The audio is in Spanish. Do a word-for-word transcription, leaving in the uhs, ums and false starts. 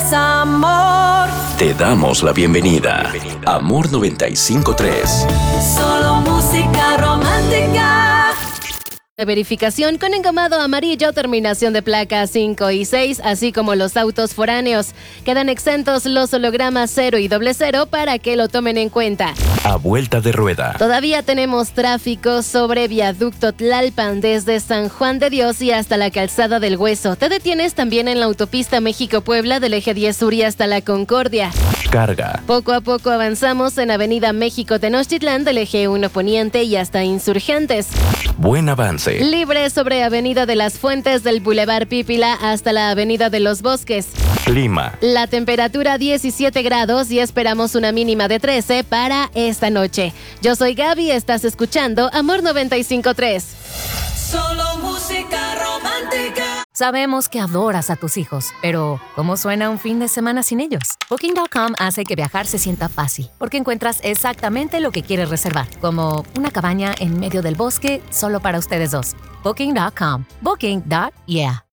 es amor. Te damos la bienvenida. Amor noventa y cinco punto tres. Solo música romántica. De verificación con engomado amarillo, terminación de placas cinco y seis, así como los autos foráneos. Quedan exentos los hologramas cero y doble cero para que lo tomen en cuenta. A vuelta de rueda. Todavía tenemos tráfico sobre Viaducto Tlalpan desde San Juan de Dios y hasta la Calzada del Hueso. Te detienes también en la autopista México-Puebla del eje diez sur y hasta la Concordia. Carga. Poco a poco avanzamos en Avenida México-Tenochtitlán del eje uno poniente y hasta Insurgentes. Buen avance. Libre sobre Avenida de las Fuentes del Boulevard Pípila hasta la Avenida de los Bosques. Clima. La temperatura diecisiete grados y esperamos una mínima de trece para esta noche. Yo soy Gaby, estás escuchando Amor noventa y cinco punto tres. Solo música romántica. Sabemos que adoras a tus hijos, pero ¿cómo suena un fin de semana sin ellos? Booking punto com hace que viajar se sienta fácil, porque encuentras exactamente lo que quieres reservar, como una cabaña en medio del bosque solo para ustedes dos. Booking punto com. Booking. Yeah.